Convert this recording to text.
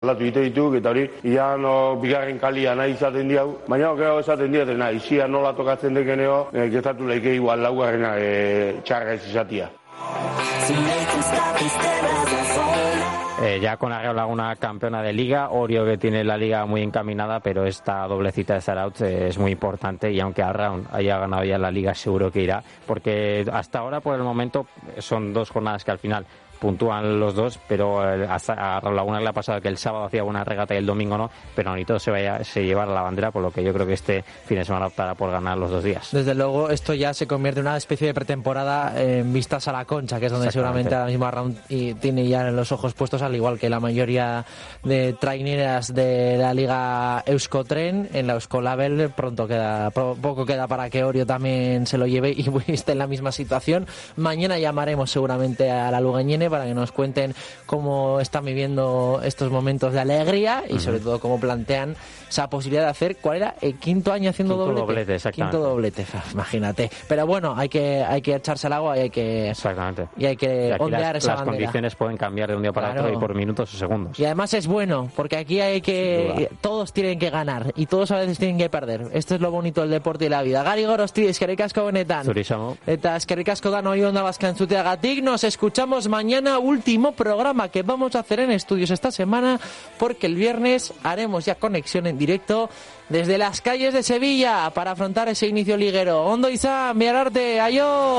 Latu dituk eta hori, ian bigarren kalia nahi izaten diau, baina gero esaten diatena, izia nola tokatzen dekeneo, gertatu leike igual laugarrena txarra ez izatia. Ya con Arreo Laguna campeona de Liga, Orio que tiene la Liga muy encaminada, pero esta doblecita de Zarautz es muy importante y aunque Arraun haya ganado ya la Liga seguro que irá, porque hasta ahora por el momento son 2 jornadas que al final puntúan los dos, pero a Arreo Laguna le ha pasado que el sábado hacía una regata y el domingo no, pero ni todo se llevará la bandera, por lo que yo creo que este fin de semana optará por ganar los 2 días. Desde luego esto ya se convierte en una especie de pretemporada en vistas a la Concha, que es donde seguramente ahora mismo Arraun tiene ya los ojos puestos, al igual que la mayoría de traineras de la Liga Euskotren. En la Euskolabel poco queda para que Orio también se lo lleve y esté en la misma situación. Mañana llamaremos seguramente a la Lugañene para que nos cuenten cómo están viviendo estos momentos de alegría y sobre todo cómo plantean esa posibilidad de hacer, ¿cuál era? El 5.º año haciendo doblete. Exactamente. 5.º doblete, imagínate. Pero bueno, hay que echarse al agua y hay que ondear esa bandera. Las condiciones pueden cambiar de un día para otro y por minutos o segundos. Y además es bueno, porque aquí todos tienen que ganar y todos a veces tienen que perder. Esto es lo bonito del deporte y la vida. Gari Gorosти, eskerrik asko benetan. Zurisamo. Eta eskerrik asko danoi onda bazka entzuteagatik. Nos escuchamos mañana, último programa que vamos a hacer en estudios esta semana, porque el viernes haremos ya conexión en directo desde las calles de Sevilla para afrontar ese inicio liguero. Ondo izan, bihar arte, aio!